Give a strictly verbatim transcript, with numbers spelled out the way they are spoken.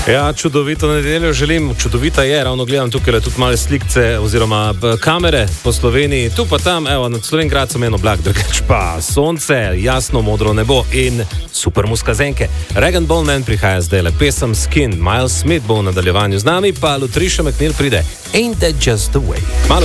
Ja, čudovito nedeljo želim. Čudovita je, ravno gledam tukaj tudi malo slikce oziroma kamere po Sloveniji. Tu pa tam, evo, nad Slovenj-Gradcem eno oblak, drugač pa sonce, jasno modro nebo in super muskazenke. Regan Bowman prihaja zdaj le pesem Skin, Miles Smith bo v nadaljevanju z nami, pa Lutricia McNeil pride. Ain't that just the way? Malo